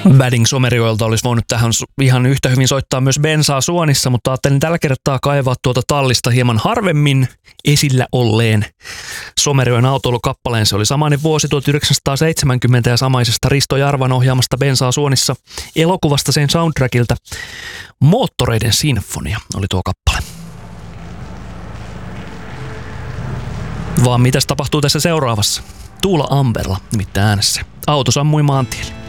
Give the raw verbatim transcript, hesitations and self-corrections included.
Wedding Somerioilta olisi voinut tähän ihan yhtä hyvin soittaa myös Bensaa Suonissa, mutta ajattelin tällä kertaa kaivaa tuota tallista hieman harvemmin esillä olleen Somerioen autoilukappaleen. Se oli samainen vuosi tuhatyhdeksänsataaseitsemänkymmentä ja samaisesta Risto Jarvan ohjaamasta Bensaa Suonissa elokuvasta sen soundtrackilta. Moottoreiden sinfonia oli tuo kappale. Vaan mitäs tapahtuu tässä seuraavassa? Tuula Amberla nimittäin äänessä. Auto sammui maantielle.